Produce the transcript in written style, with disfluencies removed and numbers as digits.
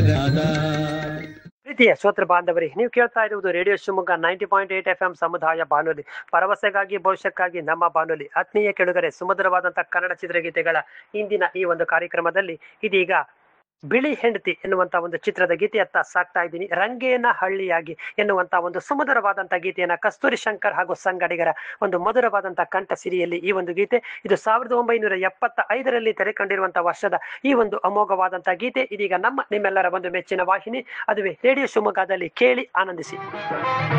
ಪ್ರೀತಿಯ ಶ್ರೋತೃ ಬಾಂಧವರೇ, ನೀವು ಕೇಳ್ತಾ ಇರುವುದು ರೇಡಿಯೋ ಶಿವಮೊಗ್ಗ 90.8 FM ಸಮುದಾಯ ಬಾನುಲಿ, ಭರವಸೆಗಾಗಿ ಭವಿಷ್ಯಕ್ಕಾಗಿ ನಮ್ಮ ಬಾನುಲಿ. ಆತ್ಮೀಯ ಕೆಳುಗರೆ, ಸುಮಧುರವಾದಂತಹ ಕನ್ನಡ ಚಿತ್ರಗೀತೆಗಳ ಇಂದಿನ ಈ ಒಂದು ಕಾರ್ಯಕ್ರಮದಲ್ಲಿ ಇದೀಗ ಬಿಳಿ ಹೆಂಡತಿ ಎನ್ನುವಂತ ಒಂದು ಚಿತ್ರದ ಗೀತೆಯತ್ತ ಸಾಕ್ತಾ ಇದ್ದೀನಿ. ರಂಗೇನ ಹಳ್ಳಿಯಾಗಿ ಎನ್ನುವಂತ ಒಂದು ಸುಮಧುರವಾದಂತಹ ಗೀತೆಯನ್ನ ಕಸ್ತೂರಿ ಶಂಕರ್ ಹಾಗೂ ಸಂಗಡಿಗರ ಒಂದು ಮಧುರವಾದಂತಹ ಕಂಠ ಸಿರಿಯಲ್ಲಿ ಈ ಒಂದು ಗೀತೆ, ಇದು 1975ರಲ್ಲಿ ತೆರೆ ಕಂಡಿರುವಂತಹ ವರ್ಷದ ಈ ಒಂದು ಅಮೋಘವಾದಂತಹ ಗೀತೆ ಇದೀಗ ನಿಮ್ಮೆಲ್ಲರ ಒಂದು ಮೆಚ್ಚಿನ ವಾಹಿನಿ, ಅದುವೇ ರೇಡಿಯೋ ಶಿವಮೊಗ್ಗದಲ್ಲಿ ಕೇಳಿ ಆನಂದಿಸಿ.